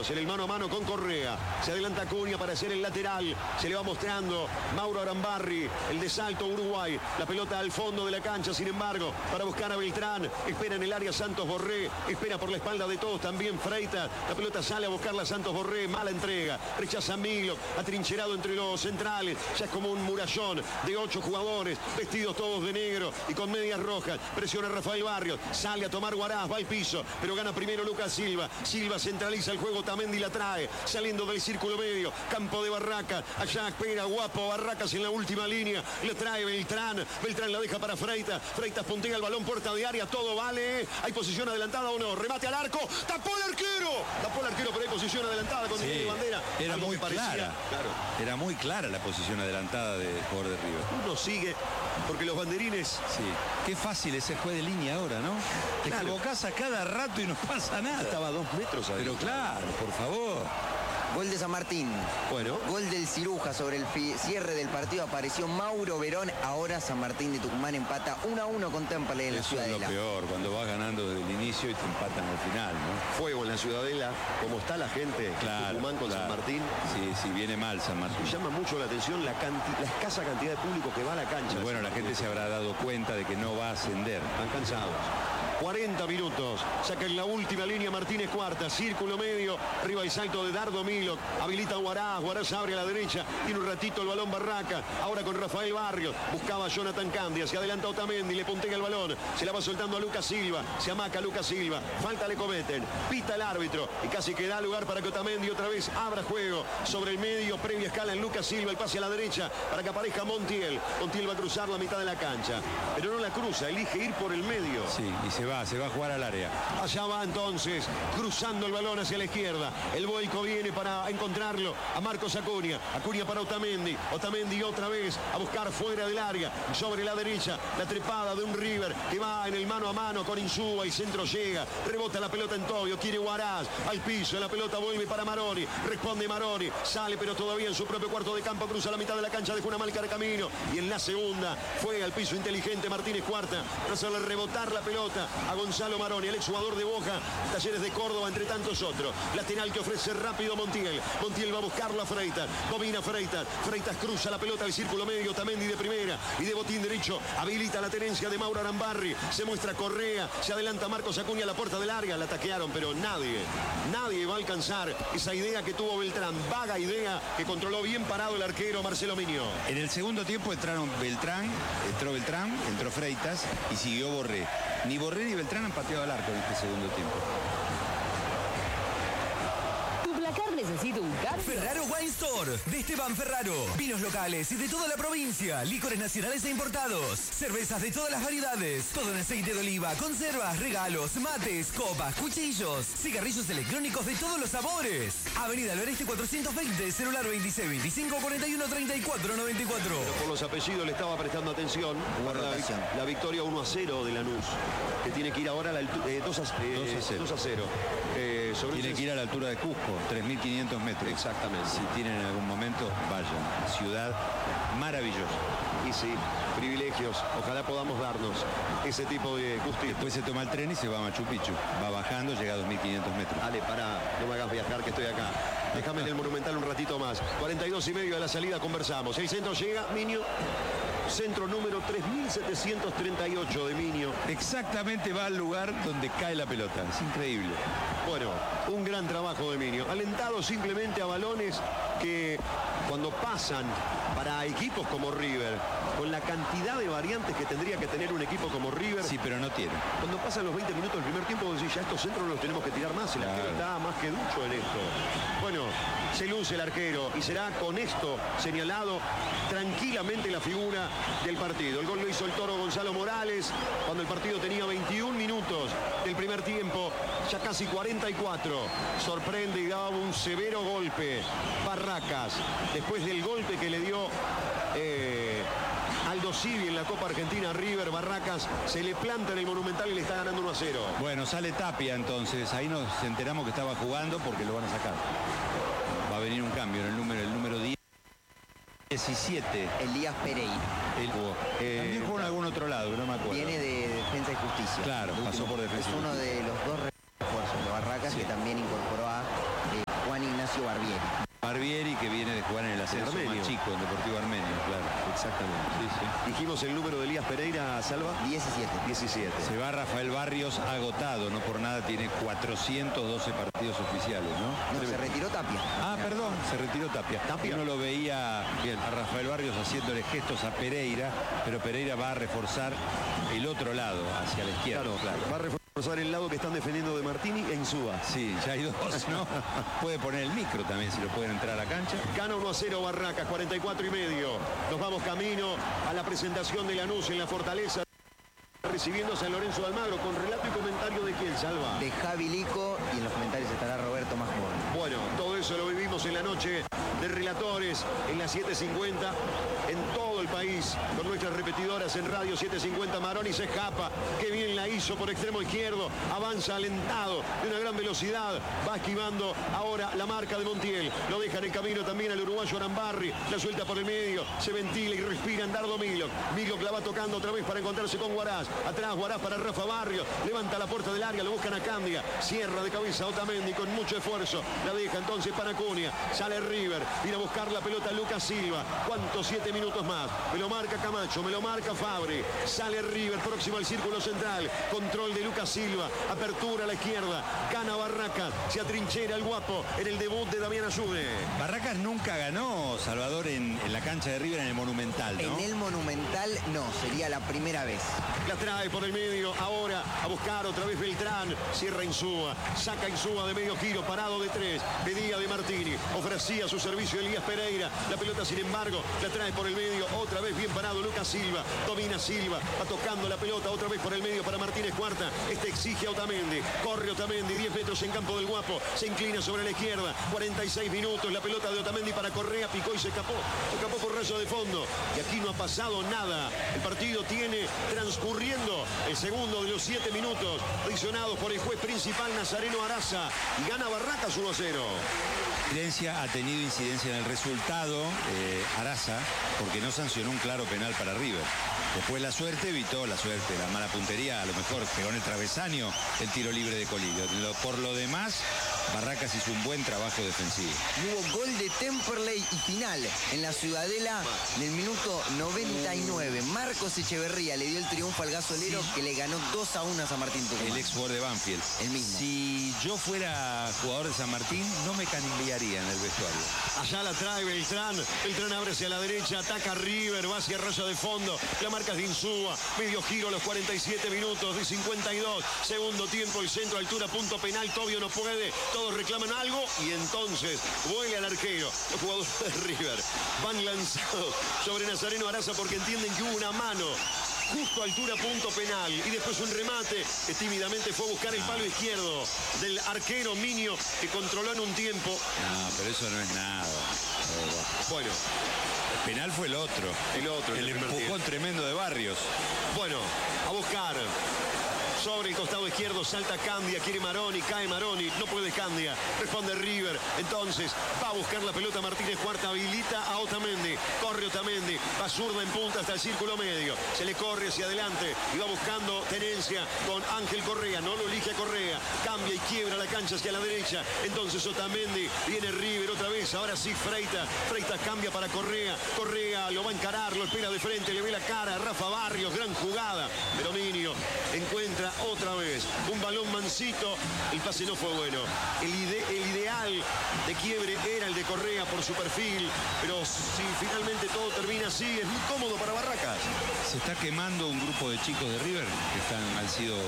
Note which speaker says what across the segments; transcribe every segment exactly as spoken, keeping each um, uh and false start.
Speaker 1: minutos. En el mano a mano con Correa. Se adelanta Acuña para hacer el lateral. Se le va mostrando Mauro Arambarri. El de Salto, Uruguay. La pelota al fondo de la cancha, sin embargo, para buscar a Beltrán. Espera en el área Santos Borré. Espera por la espalda de todos también Freitas. La pelota sale a buscarla a Santos Borré. Mala entrega. Rechaza Milo. Atrincherado entre los centrales. Ya es como un murallón de ocho jugadores. Vestidos todos de negro y con medias rojas. Presiona Rafael Barrios. Sale a tomar Huaraz. Va al piso. Pero gana primero Lucas Silva. Silva centraliza el juego. Tamendi la trae. Saliendo del círculo medio. Campo de Barracas. Allá espera Guapo. Barracas en la última línea. Le trae Beltrán. Beltrán la deja para Freitas. Freitas puntea el balón. Puerta de área. Todo vale. ¿Hay posición adelantada o no? Remate al arco. Tapó el arquero. Tapó el arquero, pero hay posición adelantada con Miguel
Speaker 2: sí,
Speaker 1: Bandera.
Speaker 2: Era
Speaker 1: Algo
Speaker 2: muy
Speaker 1: parecía,
Speaker 2: clara.
Speaker 1: Claro.
Speaker 2: Era muy clara la posición adelantada del jugador de River.
Speaker 1: Uno sigue porque los banderines.
Speaker 2: Sí. Qué fácil ese juez de línea ahora, ¿no? Te
Speaker 1: Claro.
Speaker 2: equivocás a cada rato y no pasa nada.
Speaker 1: Estaba a dos metros ahí.
Speaker 2: Pero claro, por favor.
Speaker 3: Gol de San Martín.
Speaker 1: Bueno.
Speaker 3: Gol del Ciruja sobre el cierre del partido. Apareció Mauro Verón. Ahora San Martín de Tucumán empata uno a uno con Temperley en la
Speaker 2: Eso es lo
Speaker 3: Ciudadela.
Speaker 2: peor, cuando vas ganando desde el inicio y te empatan al final, ¿no?
Speaker 1: Fuego en la Ciudadela. Como está la gente.
Speaker 2: Claro,
Speaker 1: Tucumán con
Speaker 2: claro.
Speaker 1: San Martín.
Speaker 2: Sí, sí, viene mal San Martín.
Speaker 1: Me llama mucho la atención la, canti- la escasa cantidad de público que va a la cancha.
Speaker 2: Y bueno, la gente se habrá dado cuenta de que no va a ascender.
Speaker 1: Están cansados. cuarenta minutos. Saca en la última línea Martínez Cuarta. Círculo medio. Arriba el salto de Dardo Milo. Habilita Huaraz. Huaraz abre a la derecha. Tiene un ratito el balón Barraca. Ahora con Rafael Barrios. Buscaba a Jonathan Candia. Se adelanta Otamendi. Le puntea el balón. Se la va soltando a Lucas Silva. Se amaca a Lucas Silva. Falta le cometen. Pita el árbitro. Y casi que da lugar para que Otamendi otra vez abra juego. Sobre el medio. Previa escala en Lucas Silva. El pase a la derecha para que aparezca Montiel. Montiel va a cruzar la mitad de la cancha. Pero no la cruza. Elige ir por el medio.
Speaker 2: Sí, y se va, se va a jugar al área.
Speaker 1: Allá va entonces, cruzando el balón hacia la izquierda. El vuelco viene para encontrarlo a Marcos Acuña. Acuña para Otamendi. Otamendi otra vez a buscar fuera del área. Sobre la derecha, la trepada de un River que va en el mano a mano con Insúa. El centro llega, rebota la pelota en Tobio. Quiere Huaraz al piso. La pelota vuelve para Maroni. Responde Maroni. Sale pero todavía en su propio cuarto de campo. Cruza la mitad de la cancha, deja una marca de camino. Y en la segunda fue al piso inteligente Martínez Cuarta. Para hacerle rebotar la pelota a Gonzalo Maroni, el exjugador de Boca, Talleres de Córdoba, entre tantos otros. Lateral que ofrece rápido Montiel. Montiel va a buscarlo a Freitas. Domina Freitas. Freitas cruza la pelota al círculo medio. Tamendi de primera y de botín derecho. Habilita la tenencia de Mauro Arambarri. Se muestra Correa. Se adelanta Marcos Acuña a la puerta del área. La taquearon, pero nadie, nadie va a alcanzar esa idea que tuvo Beltrán. Vaga idea que controló bien parado el arquero Marcelo Miño.
Speaker 2: En el segundo tiempo entraron Beltrán, entró Beltrán, entró Freitas y siguió Borré. Ni Borré ni Beltrán han pateado al arco en este segundo tiempo.
Speaker 4: ¿Tu placar necesita un cambio?
Speaker 5: Ferraro Wine Store, de Esteban Ferraro. Vinos locales y de toda la provincia. Licores nacionales e importados. Cervezas de todas las variedades. Todo en aceite de oliva. Conservas, regalos, mates, copas, cuchillos. Cigarrillos electrónicos de todos los sabores. Avenida del Oeste cuatrocientos veinte, celular veintiséis veinticinco cuarenta y uno treinta y cuatro noventa y cuatro.
Speaker 1: Pero por los apellidos le estaba prestando atención.
Speaker 3: Hubo
Speaker 1: La,
Speaker 3: rotación.
Speaker 1: la victoria uno a cero de Lanús. Que tiene que ir ahora a la altura, eh, dos a cero. Eh, sobre
Speaker 2: Tiene
Speaker 1: ese-
Speaker 2: que ir a la altura de Cusco, tres mil quinientos metros.
Speaker 1: Exactamente.
Speaker 2: Si tienen en algún momento, vayan. Ciudad maravillosa.
Speaker 1: Y sí, privilegios. Ojalá podamos darnos ese tipo de justicia.
Speaker 2: Después se toma el tren y se va a Machu Picchu. Va bajando, llega a dos mil quinientos metros.
Speaker 1: Dale, pará, no me hagas viajar que estoy acá. Déjame en el Monumental un ratito más. cuarenta y dos y medio de la salida conversamos. El centro llega, Miño. Centro número tres mil setecientos treinta y ocho de Miño.
Speaker 2: Exactamente va al lugar donde cae la pelota. Es increíble.
Speaker 1: Bueno, un gran trabajo de Miño. Alentado simplemente a balones que cuando pasan para equipos como River, con la cantidad de variantes que tendría que tener un equipo como River,
Speaker 2: Sí, pero no tiene.
Speaker 1: cuando pasan los veinte minutos del primer tiempo, decís, ya estos centros los tenemos que tirar más. El arquero
Speaker 2: Claro.
Speaker 1: está más que ducho en esto. Bueno, se luce el arquero y será con esto señalado tranquilamente la figura del partido. El gol lo hizo el Toro Gonzalo Morales cuando el partido tenía veintiún minutos del primer tiempo, ya casi cuarenta y cuatro. Sorprende y daba un severo golpe Barracas después del golpe que le dio eh, Aldo Civi en la Copa Argentina. River. Barracas se le planta en el Monumental y le está ganando uno a cero.
Speaker 2: Bueno, sale Tapia entonces. Ahí nos enteramos que estaba jugando porque lo van a sacar. Va a venir un cambio en el número, el número diecisiete.
Speaker 3: Elías Pereira.
Speaker 2: Él jugó.
Speaker 1: Eh,
Speaker 2: También jugó en algún otro lado, pero no me acuerdo.
Speaker 3: Viene de Defensa y Justicia.
Speaker 2: Claro,
Speaker 3: El
Speaker 2: pasó
Speaker 3: último.
Speaker 2: por Defensa y
Speaker 3: Es uno
Speaker 2: Justicia.
Speaker 3: de los dos refuerzos de Barracas
Speaker 2: Sí.
Speaker 3: que también incorporó a eh, Barbieri.
Speaker 2: Barbieri, que viene de jugar en el ascenso más chico, en Deportivo Armenio, claro.
Speaker 1: Exactamente.
Speaker 2: Sí, sí.
Speaker 1: Dijimos el número de Elías Pereira, Salva.
Speaker 3: diecisiete.
Speaker 1: diecisiete.
Speaker 2: Se va Rafael Barrios agotado, no por nada tiene cuatrocientos doce partidos oficiales, ¿no?
Speaker 3: No, se retiró Tapia.
Speaker 2: Ah, perdón, se retiró Tapia.
Speaker 1: Tapia.
Speaker 2: Uno lo veía bien a Rafael Barrios haciéndole gestos a Pereira, pero Pereira va a reforzar el otro lado, hacia la izquierda.
Speaker 1: Claro, claro. Va a reforzar el lado que están defendiendo de Martini e Insúa.
Speaker 2: Sí, ya hay dos, ¿no? Puede poner el micro también, si lo pueden entrar a la cancha.
Speaker 1: Gana uno a cero Barracas, cuarenta y cuatro y medio. Nos vamos camino a la presentación de Lanús en la Fortaleza, recibiendo a San Lorenzo de Almagro, con relato y comentario de quién, Salva.
Speaker 3: De Javi Lico, y en los comentarios estará Roberto Masmón.
Speaker 1: Bueno, todo eso lo vivimos en la noche de relatores en las siete cincuenta en todo el país, con nuestras repetidoras en Radio siete cincuenta. Maroni se escapa, qué bien la hizo por extremo izquierdo, avanza alentado de una gran velocidad, va esquivando ahora la marca de Montiel, lo deja en el camino también al uruguayo Arambarri, la suelta por el medio, se ventila y respira Andardo Milok. Milok la va tocando otra vez para encontrarse con Huaraz, atrás Huaraz para Rafa Barrios, levanta la puerta del área, lo buscan a Candia, cierra de cabeza Otamendi con mucho esfuerzo, la deja entonces para Acuña, sale River, viene a buscar la pelota Lucas Silva, ¿cuántos? Siete minutos más, me lo marca Camacho, me lo marca Fabri, sale River, próximo al círculo central, control de Lucas Silva, apertura a la izquierda, gana Barracas, se atrinchera el guapo en el debut de Damián Ayude.
Speaker 2: Barracas nunca ganó, Salvador, en, en la cancha de River en el Monumental, ¿no?
Speaker 3: En el Monumental no, sería la primera vez.
Speaker 1: La trae por el medio, ahora a buscar otra vez Beltrán, cierra Insúa, saca Insúa de medio giro, parado de tres, pedía de Martini, ofrecía su servicio Elías Pereira, la pelota sin embargo, la trae por el medio, otra vez bien parado Lucas Silva, domina Silva, va tocando la pelota otra vez por el medio para Martínez Cuarta, este exige a Otamendi, corre Otamendi, diez metros en campo del Guapo, se inclina sobre la izquierda, cuarenta y seis minutos, la pelota de Otamendi para Correa, picó y se escapó, se escapó por rayo de fondo, y aquí no ha pasado nada, el partido tiene transcurriendo el segundo de los siete minutos, adicionados por el juez principal Nazareno Araza, y gana Barracas uno a cero.
Speaker 2: Incidencia, ha tenido incidencia en el resultado eh, Araza, porque no sancionó un claro penal para River. Después la suerte evitó, la suerte, la mala puntería, a lo mejor pegó en el travesaño el tiro libre de Colillo. Lo, por lo demás, Barracas hizo un buen trabajo defensivo.
Speaker 3: Y hubo gol de Temperley y final en la Ciudadela del minuto noventa y nueve. Marcos Echeverría le dio el triunfo al gasolero, sí, que le ganó dos a uno a San Martín Tucumán.
Speaker 2: El ex jugador de Banfield.
Speaker 3: El mismo.
Speaker 2: Si yo fuera jugador de San Martín, no me cambiaría en el vestuario.
Speaker 1: Allá la trae Beltrán, Beltrán abre hacia la derecha, ataca River, va hacia raya de fondo, la marca es de Insúa, medio giro a los cuarenta y siete minutos de cincuenta y dos, segundo tiempo, el centro, altura, punto penal, Tobio no puede, todos reclaman algo y entonces vuelve al arquero. Los jugadores de River van lanzados sobre Nazareno Araza porque entienden que hubo una mano justo a altura, punto penal, y después un remate que tímidamente fue a buscar el palo izquierdo del arquero Minio, que controló en un tiempo.
Speaker 2: No, pero eso no es nada.
Speaker 1: Bueno,
Speaker 2: el penal fue el otro.
Speaker 1: El otro.
Speaker 2: El, el empujón tremendo de Barrios.
Speaker 1: Bueno, a buscar. Sobre el costado izquierdo salta Candia, quiere Maroni, cae Maroni, no puede Candia, responde River, entonces va a buscar la pelota Martínez Cuarta, habilita a Otamendi, corre Otamendi, va zurda en punta hasta el círculo medio, se le corre hacia adelante y va buscando tenencia con Ángel Correa, no lo elige a Correa, cambia y quiebra la cancha hacia la derecha, entonces Otamendi, viene River otra vez, ahora sí Freitas, Freitas cambia para Correa, Correa lo va a encarar, lo espera de frente, le ve la cara a Rafa Barrios, gran jugada, pero Minio encuentra otra vez un balón mansito, el pase no fue bueno, el, ide el ideal de quiebre era el de Correa por su perfil, pero si finalmente todo termina así es muy cómodo para Barracas.
Speaker 2: Se está quemando un grupo de chicos de River que están, han sido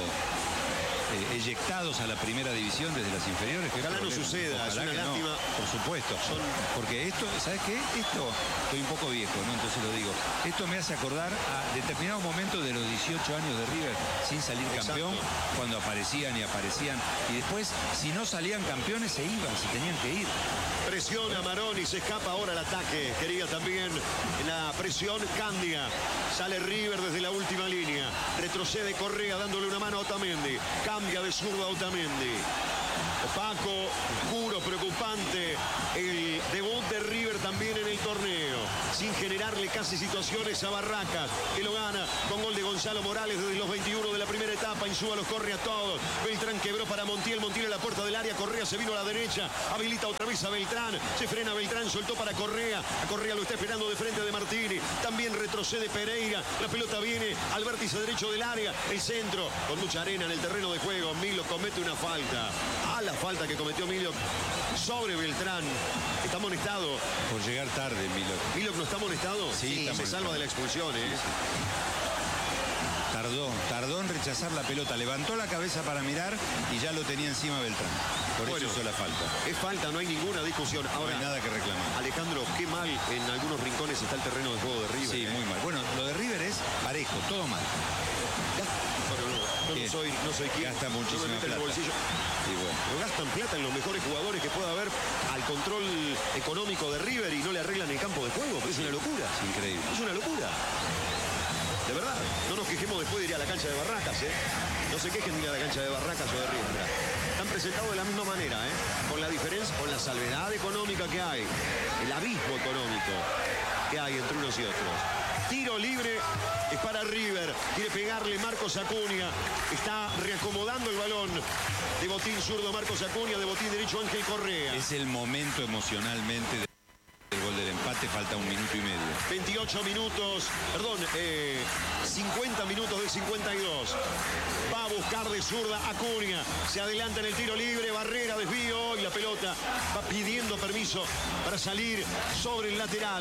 Speaker 2: eh, eyectados a la primera división desde las inferiores.
Speaker 1: Ojalá no suceda,
Speaker 2: Ojalá
Speaker 1: es una
Speaker 2: que
Speaker 1: lástima.
Speaker 2: No, por supuesto,
Speaker 1: Son...
Speaker 2: porque esto, ¿sabes qué? Esto, estoy un poco viejo, ¿no? Entonces lo digo, esto me hace acordar a determinados momentos de los dieciocho años de River sin salir campeón, exacto, cuando aparecían y aparecían, y después, si no salían campeones, se iban, se tenían que ir.
Speaker 1: Presiona Maroni, se escapa ahora al ataque, quería también en la presión Candia, sale River desde la última línea, retrocede Correa dándole una mano a Otamendi, cambia de zurdo a Otamendi. Opaco, oscuro, preocupante, el debut de River también en el torneo, sin generar generarle casi situaciones a Barracas, que lo gana con gol de Gonzalo Morales desde los veintiuno de la primera etapa. Insúa los corre a todos. Beltrán quebró para Montiel. Montiel a la puerta del área. Correa se vino a la derecha. Habilita otra vez a Beltrán. Se frena Beltrán. Soltó para Correa. A Correa lo está esperando de frente de Martini. También retrocede Pereira. La pelota viene al vértice derecho del área. El centro con mucha arena en el terreno de juego. Milo comete una falta. A la falta que cometió Milo sobre Beltrán. Está amonestado.
Speaker 2: Por llegar tarde, Milo.
Speaker 1: ¿Milo no está amonestado?
Speaker 2: Sí, está
Speaker 1: se salva de la expulsión, ¿eh?
Speaker 2: Tardó, tardó en rechazar la pelota. Levantó la cabeza para mirar y ya lo tenía encima Beltrán. Por
Speaker 1: Bueno,
Speaker 2: eso hizo la falta.
Speaker 1: Es falta, no hay ninguna discusión. Ahora,
Speaker 2: no hay nada que reclamar.
Speaker 1: Alejandro, qué mal en algunos rincones está el terreno de juego de River.
Speaker 2: Sí,
Speaker 1: ¿eh?
Speaker 2: muy mal. Bueno, lo de River es parejo, todo mal.
Speaker 1: Bueno, no, yo no soy, no soy quien.
Speaker 2: Gasta muchísima
Speaker 1: no me meto en el
Speaker 2: plata.
Speaker 1: bolsillo.
Speaker 2: Y bueno.
Speaker 1: Pero gastan plata en los mejores jugadores que pueda haber al control económico de River y no le arreglan el campo de juego. Pero es una locura.
Speaker 2: Es increíble.
Speaker 1: Es una locura. De verdad, no nos quejemos después de ir a la cancha de Barracas, ¿eh? No se quejen de ir a la cancha de Barracas o de Riestra. Están presentados de la misma manera, ¿eh? Con la diferencia, con la salvedad económica que hay, el abismo económico que hay entre unos y otros. Tiro libre es para River. Quiere pegarle Marcos Acuña. Está reacomodando el balón. De botín zurdo Marcos Acuña, de botín derecho Ángel Correa.
Speaker 2: Es el momento emocionalmente de... El gol del empate, falta un minuto y medio.
Speaker 1: veintiocho minutos, perdón, eh, cincuenta minutos de cincuenta y dos. Va a buscar de zurda Acuña. Se adelanta en el tiro libre, barrera, desvío y la pelota va pidiendo permiso para salir sobre el lateral.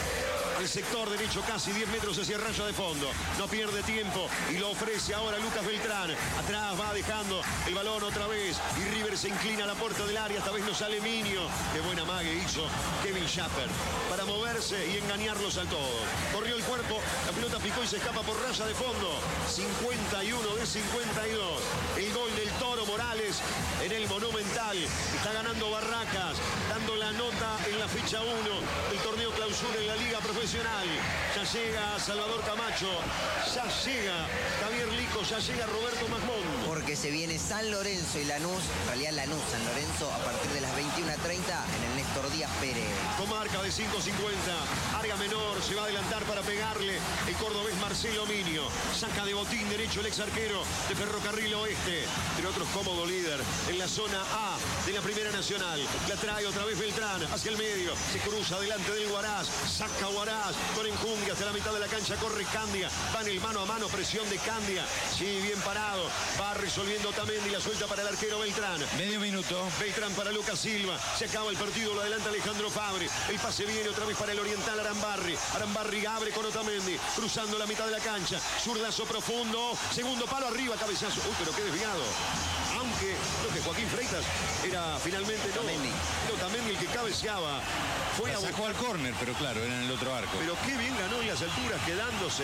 Speaker 1: El sector derecho casi diez metros hacia raya de fondo. No pierde tiempo y lo ofrece ahora Lucas Beltrán. Atrás va dejando el balón otra vez y River se inclina a la puerta del área. Esta vez no sale Minio. Qué buena mague hizo Kevin Schaffer para moverse y engañarlos a todos. Corrió el cuerpo, la pelota picó y se escapa por raya de fondo. cincuenta y uno de cincuenta y dos. El gol del Toro Morales en el Monumental. Está ganando Barracas, dando la nota en la fecha uno del torneo clausura en la Liga Profesional. Ya llega Salvador Camacho, ya llega Javier Lico, ya llega Roberto Masmón.
Speaker 3: Porque se viene San Lorenzo y Lanús, en realidad Lanús, San Lorenzo, a partir de las veintiuna treinta en el Néstor Díaz Pérez.
Speaker 1: Con marca de cinco cincuenta, Arga Menor se va a adelantar para pegarle el cordobés Marcelo Minio. Saca de botín derecho el ex arquero de Ferrocarril Oeste, entre otros cómodo líder en la zona A de la Primera Nacional. La trae otra vez Beltrán hacia el medio, se cruza delante del Huaraz, saca Huaraz con enjundia hasta la mitad de la cancha, corre Candia, va en el mano a mano, presión de Candia, sí, bien parado, va resolviendo Otamendi, la suelta para el arquero Beltrán.
Speaker 2: Medio minuto.
Speaker 1: Beltrán para Lucas Silva, se acaba el partido, lo adelanta Alejandro Fabre, el pase viene otra vez para el oriental Arambarri, Arambarri abre con Otamendi, cruzando la mitad de la cancha, zurdazo profundo, segundo palo arriba, cabezazo, uy, pero qué desviado. Aunque creo que Joaquín Freitas era finalmente no,
Speaker 3: Otamendi.
Speaker 1: era Otamendi el que cabeceaba. Fue
Speaker 2: La
Speaker 1: a
Speaker 2: sacó al córner, pero claro, era en el otro arco.
Speaker 1: Pero qué bien ganó en las alturas, quedándose.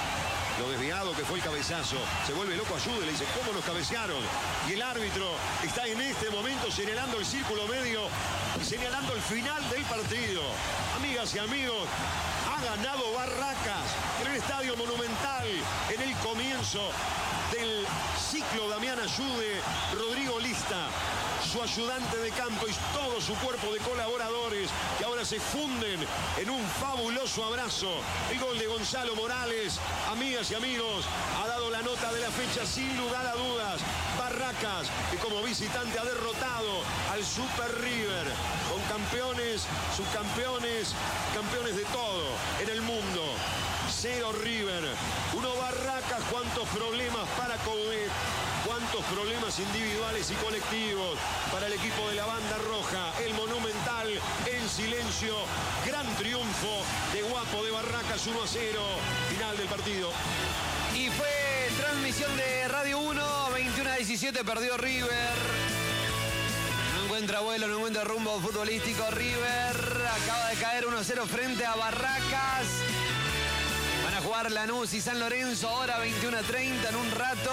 Speaker 1: Lo desviado que fue el cabezazo. Se vuelve loco Ayude, le dice, ¿cómo nos cabecearon? Y el árbitro está en este momento señalando el círculo medio y señalando el final del partido. Amigas y amigos, ha ganado Barracas en el Estadio Monumental en el comienzo del ciclo. Damián Ayude, Rodrigo Lista, su ayudante de campo y todo su cuerpo de colaboradores que ahora se funden en un fabuloso abrazo. El gol de Gonzalo Morales, amigas y amigos, ha dado la nota de la fecha sin lugar a dudas. Barracas, que como visitante ha derrotado al Super River, con campeones, subcampeones, campeones de todo en el mundo. Cero River, uno Barracas, cuántos problemas para Coudet, cuántos problemas individuales y colectivos para el equipo de la banda roja. El Monumental en silencio, gran triunfo de Guapo de Barracas, uno a cero, final del partido.
Speaker 6: Y fue transmisión de Radio uno, veintiuno a diecisiete, perdió River. No encuentra vuelo, no encuentra rumbo futbolístico. River acaba de caer uno a cero frente a Barracas. Van a jugar Lanús y San Lorenzo ahora veintiuno a treinta en un rato.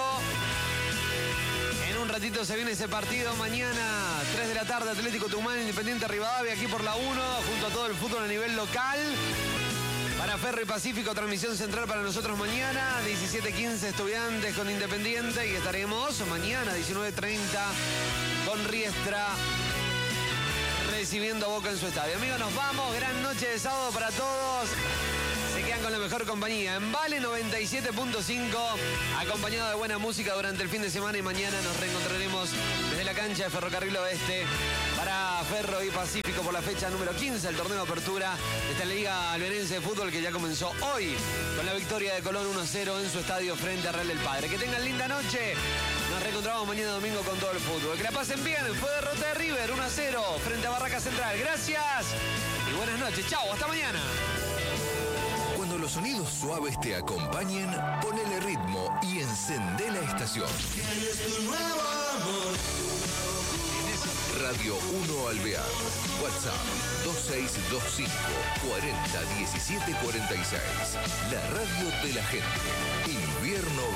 Speaker 6: En un ratito se viene ese partido. Mañana, tres de la tarde, Atlético Tucumán, Independiente Rivadavia, aquí por la uno, junto a todo el fútbol a nivel local. Para Ferro y Pacífico, transmisión central para nosotros mañana, diecisiete quince Estudiantes con Independiente, y estaremos mañana, diecinueve treinta, con Riestra, recibiendo a Boca en su estadio. Amigos, nos vamos. Gran noche de sábado para todos. quedan con la mejor compañía. En Vale noventa y siete punto cinco, acompañado de buena música durante el fin de semana y mañana nos reencontraremos desde la cancha de Ferrocarril Oeste para Ferro y Pacífico por la fecha número quince, el torneo de apertura de esta Liga Albenense de Fútbol que ya comenzó hoy con la victoria de Colón uno a cero en su estadio frente a Real del Padre. Que tengan linda noche. Nos reencontramos mañana domingo con todo el fútbol. Que la pasen bien. Fue derrota de River uno a cero frente a Barraca Central. Gracias y buenas noches. Chau, hasta mañana.
Speaker 7: Cuando los sonidos suaves te acompañen, ponele ritmo y encendé la estación. Radio uno Alvear. WhatsApp dos seis dos cinco, cuarenta, diecisiete, cuarenta y seis. La radio de la gente. Invierno